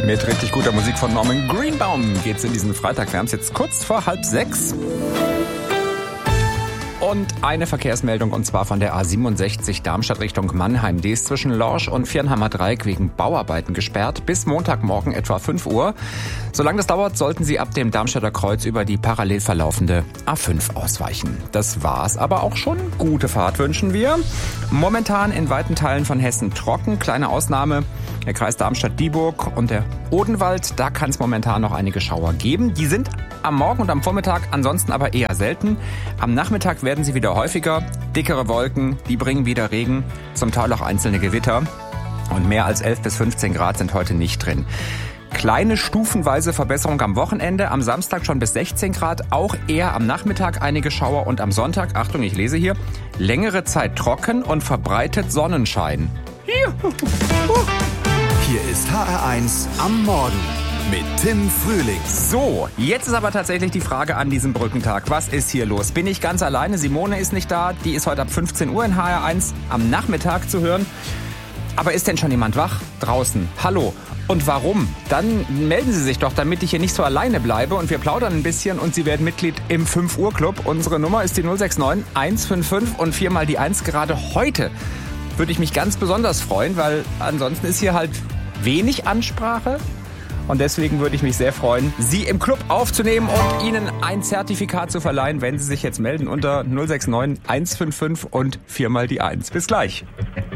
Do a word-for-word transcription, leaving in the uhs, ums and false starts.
Mit richtig guter Musik von Norman Greenbaum geht's in diesen Freitag. Wir haben es jetzt kurz vor halb sechs. Und eine Verkehrsmeldung, und zwar von der A siebenundsechzig Darmstadt Richtung Mannheim. Die ist zwischen Lorsch und Viernheimer Dreieck wegen Bauarbeiten gesperrt bis Montagmorgen etwa fünf Uhr. Solange das dauert, sollten Sie ab dem Darmstädter Kreuz über die parallel verlaufende A fünf ausweichen. Das war's aber auch schon. Gute Fahrt wünschen wir. Momentan in weiten Teilen von Hessen trocken. Kleine Ausnahme, der Kreis Darmstadt-Dieburg und der Odenwald. Da kann es momentan noch einige Schauer geben. Die sind am Morgen und am Vormittag ansonsten aber eher selten. Am Nachmittag werden sie wieder häufiger. Dickere Wolken, die bringen wieder Regen, zum Teil auch einzelne Gewitter. Und mehr als elf bis fünfzehn Grad sind heute nicht drin. Kleine stufenweise Verbesserung am Wochenende, am Samstag schon bis sechzehn Grad, auch eher am Nachmittag einige Schauer und am Sonntag, Achtung, ich lese hier, längere Zeit trocken und verbreitet Sonnenschein. Hier ist H R eins am Morgen mit Tim Frühling. So, jetzt ist aber tatsächlich die Frage an diesem Brückentag. Was ist hier los? Bin ich ganz alleine? Simone ist nicht da. Die ist heute ab fünfzehn Uhr in H R eins am Nachmittag zu hören. Aber ist denn schon jemand wach? Draußen. Hallo. Und warum? Dann melden Sie sich doch, damit ich hier nicht so alleine bleibe und wir plaudern ein bisschen und Sie werden Mitglied im fünf Uhr Club. Unsere Nummer ist die null sechs neun eins fünf fünf und viermal die eins. Gerade heute würde ich mich ganz besonders freuen, weil ansonsten ist hier halt wenig Ansprache. Und deswegen würde ich mich sehr freuen, Sie im Club aufzunehmen und Ihnen ein Zertifikat zu verleihen, wenn Sie sich jetzt melden unter null sechs neun eins fünf fünf und viermal die eins. Bis gleich.